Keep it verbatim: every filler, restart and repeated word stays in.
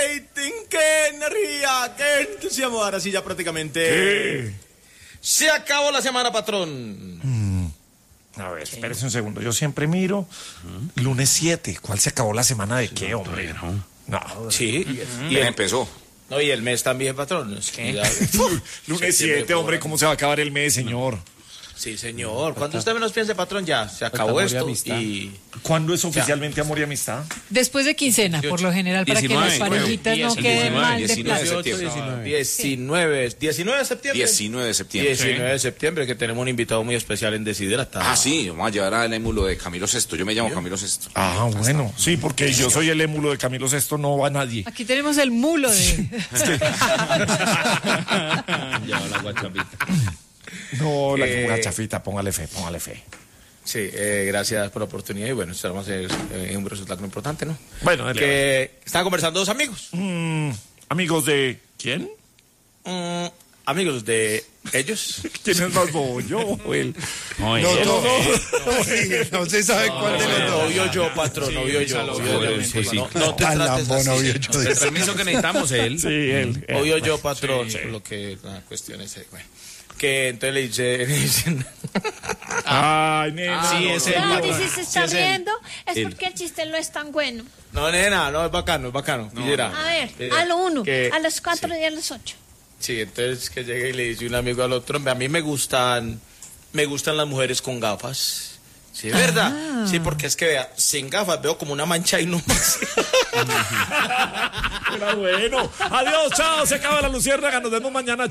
rating, qué energía, qué entusiasmo. Ahora sí, ya prácticamente... ¿Qué? Se acabó la semana, patrón. Mm. A ver, espérese un segundo. Yo siempre miro. ¿Mm? Lunes siete. ¿Cuál se acabó la semana de qué, hombre? No. No. Sí. Y él empezó. No, y el mes también, patrón. Es que ya... Lunes siete, hombre, ¿cómo se va a acabar el mes, señor? Sí, señor. Cuando usted menos piense, patrón, ya se acabó esto. Y... ¿Cuándo es oficialmente amor y amistad? Después de quincena, por lo general, para que las parejitas no queden mal de plata. diecinueve, diecinueve de septiembre. diecinueve de septiembre. diecinueve de septiembre, que tenemos un invitado muy especial en Desiderata. Ah, sí, vamos a llevar al émulo de Camilo Sesto. Yo me llamo Camilo Sesto. Ah, bueno. Sí, porque yo soy el émulo de Camilo Sesto, no va nadie. Aquí tenemos el mulo de... Lleva la guachapita. No, la Eh, gachafita, póngale fe, póngale fe. Sí, eh, gracias por la oportunidad y bueno, estamos en eh, un resultado importante, ¿no? Bueno, dale, que estaban conversando dos amigos. Mm, ¿Amigos de quién? Mm, amigos de ellos. ¿Quién es más bobo, yo o él? No, No, él. no, no, no se sabe cuál de los dos. Obvio yo, patrón, obvio yo. obvio yo. sí, sí. No, no te trates así. El permiso que necesitamos él. Sí, él. él. Obvio yo, patrón. Sí, sí. Lo que la cuestión es, eh, bueno, que entonces le dice, le dicen, Ay, nena. Sí, ese es Claro, el- y si se está sí, es el- riendo, es el- porque el chiste no es tan bueno. no, nena, no, es bacano, es bacano. Mira, A ver, mira, a lo uno, que- a las cuatro y a las ocho. Sí, entonces que llega y le dice un amigo al otro, a mí me gustan, me gustan las mujeres con gafas. Sí, es verdad. Ah. Sí, porque es que vea, sin gafas veo como una mancha y no más. Era bueno. Adiós, chao. Se acaba la luciérnaga. Nos vemos mañana.